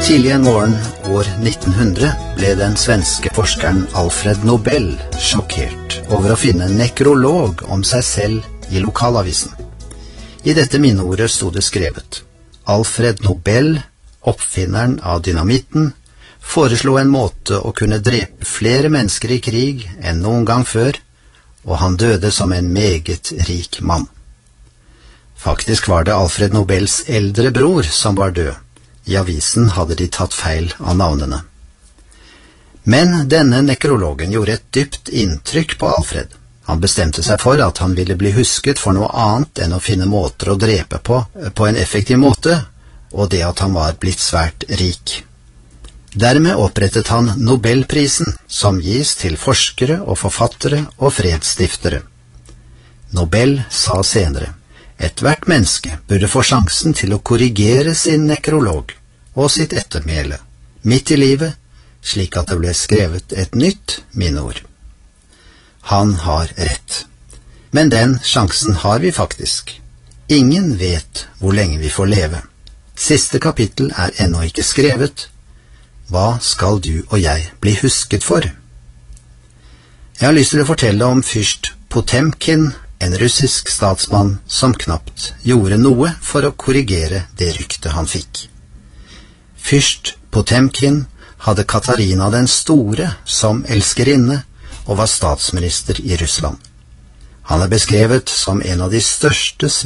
Tidlig en morgen år 1900 ble den svenske forskeren Alfred Nobel sjokkert over å finne en nekrolog om seg selv i lokalavisen. I dette minneordet stod det skrevet: Alfred Nobel, oppfinneren av dynamitten, foreslo en måte å kunne drepe flere mennesker i krig enn noen gang før, og han døde som en meget rik mann. Faktisk var det Alfred Nobels eldre bror som var død. I avisen hadde de tatt feil av navnene. Men denne nekrologen gjorde et dypt inntrykk på Alfred. Han bestemte seg for at han ville bli husket for noe annet enn å finne måter å drepe på en effektiv måte, og det at han var blitt svært rik. Dermed opprettet han Nobelprisen, som gis til forskere og forfattere og fredsstiftere. Nobel sa senere: ethvert menneske burde få sjansen til å korrigere sin nekrolog og sitt ettermæle, midt i livet, slik at det ble skrevet et nytt minneord. Han har rett. Men den sjansen har vi faktisk. Ingen vet hvor lenge vi får leve. Siste kapittel er ennå ikke skrevet. Hva skal du og jeg bli husket for? Jeg har lyst til å fortelle om fyrst Potemkin, en russisk statsmann som knapt gjorde noe for å korrigere det ryktet han fikk. Fyrst Potemkin hadde Katarina den store som elskerinne og var statsminister i Russland. Han er beskrevet som en av de største